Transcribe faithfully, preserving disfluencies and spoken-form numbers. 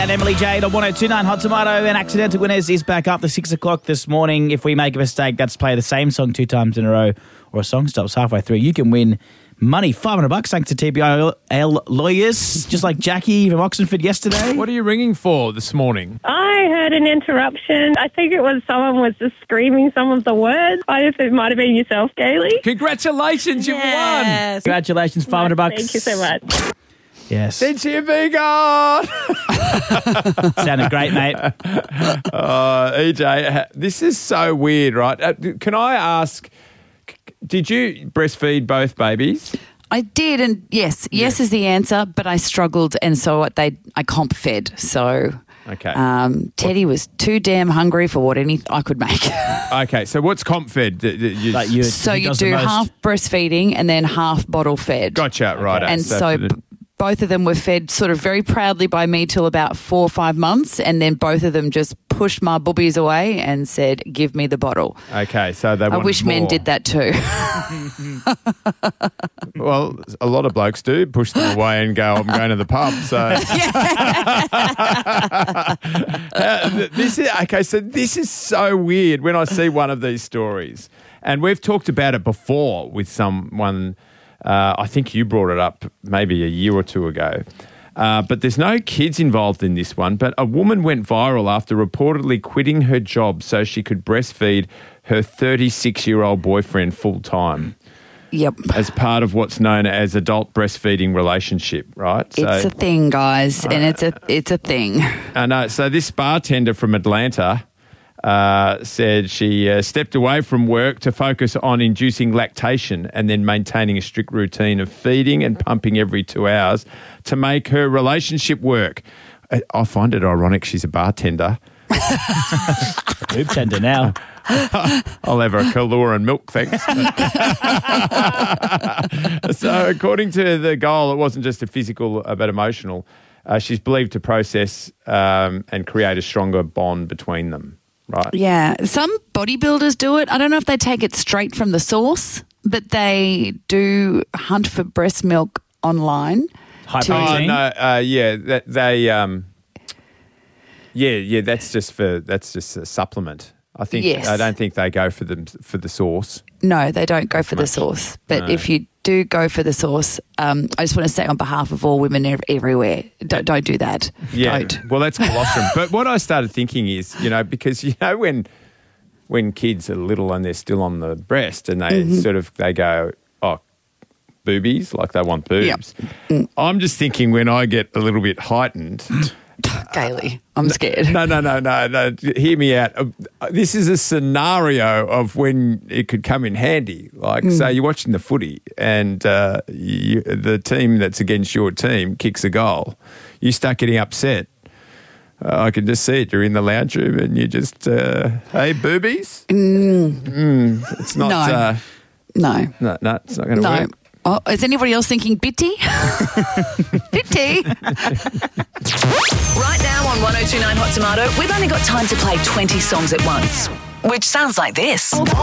and Emily Jade on one oh two point nine Hot Tomato, and Accidental Winners is back up to six o'clock this morning. If we make a mistake, that's play the same song two times in a row, or a song stops halfway through, you can win money, five hundred bucks, thanks to T B I L lawyers, just like Jackie from Oxenford yesterday. What are you ringing for this morning? I heard an interruption. I think it was someone was just screaming some of the words. I think it might have been yourself, Gailey. Congratulations, you've won. Congratulations, five hundred bucks. Thank you so much. Yes. Since you've been gone. Sounded great, mate. Uh, E J, this is so weird, right? Uh, can I ask, did you breastfeed both babies? I did, and yes, yes is the answer, but I struggled, and so what they I comp fed. So Okay. um, Teddy was too damn hungry for what any I could make. Okay, so what's comp fed? D- d- you- Like you, so who you does the do most? half breastfeeding and then half bottle fed. Gotcha, right. And so b- both of them were fed sort of very proudly by me till about four or five months, and then both of them just pushed my boobies away and said, "Give me the bottle." Okay, so they I wanted wish men more. did that too. Well, a lot of blokes do push them away and go, I'm going to the pub. So Uh, this is okay. So this is so weird when I see one of these stories, and we've talked about it before with someone. Uh, I think you brought it up maybe a year or two ago. Uh, but there's no kids involved in this one. But a woman went viral after reportedly quitting her job so she could breastfeed her thirty-six-year-old boyfriend full time. Yep. As part of what's known as adult breastfeeding relationship, right? It's a thing, guys, and it's a it's a thing. I know. So this bartender from Atlanta uh, said she uh, stepped away from work to focus on inducing lactation and then maintaining a strict routine of feeding and pumping every two hours to make her relationship work. I, I find it ironic she's a bartender. Boob tender now. I'll have a Kahlua and milk, thanks. So according to the goal, it wasn't just a physical uh, but emotional. Uh, she's believed to process um, and create a stronger bond between them, right? Yeah, some bodybuilders do it. I don't know if they take it straight from the source, but they do hunt for breast milk online. High to- Oh, protein. no, uh, yeah, that, they, um, yeah, yeah, that's just for, that's just a supplement. I think, Yes. I don't think they go for the, for the source. No, they don't go for the much. source. But No. if you do go for the source, um, I just want to say on behalf of all women ev- everywhere, don't, don't do that. Yeah, Don't. well, that's colostrum. But what I started thinking is, you know, because, you know, when when kids are little and they're still on the breast and they Mm-hmm. sort of, they go, oh, boobies, like they want boobs. Mm. I'm just thinking when I get a little bit heightened... Gailey, I'm scared. No, no, no, no, no. Hear me out. Uh, This is a scenario of when it could come in handy. Like, say you're watching the footy and uh, you, the team that's against your team kicks a goal. You start getting upset. Uh, I can just see it. You're in the lounge room and you just, uh, hey, boobies? Mm, it's not, No. uh, No. no, no, it's not going to No. work. Oh, is anybody else thinking bitty? Bitty. Right now on one oh two point nine Hot Tomato, we've only got time to play twenty songs at once, which sounds like this.